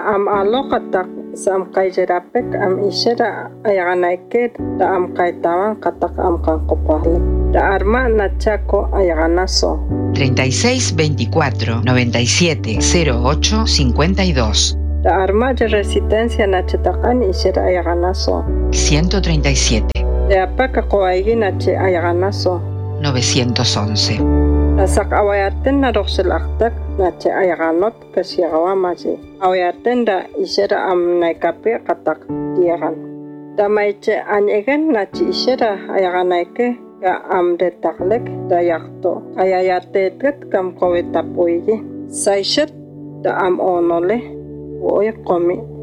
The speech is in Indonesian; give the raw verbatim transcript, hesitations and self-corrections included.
am aloqatak sam qayjerapek am ishara ayaganaike da am kaitawan katak am kanqopahlik da arma nachako ayaganaso treinta y seis veinticuatro noventa y siete cero ocho cincuenta y dos. da arma de resistencia nachatakan ishara ayaganaso ciento treinta y siete. de apaka qoaigi nache ayaganaso novecientos once. Nasak awayaten na roksel aktak na che ayaganot kasyagawamaji. Awayaten da isera am naikape katak diagan. Da may che anyegen na che isera ayaganaike ka am detaklek da yakto. Ayayatetet kam kowetapuigi. Saishet da am onole woy komi.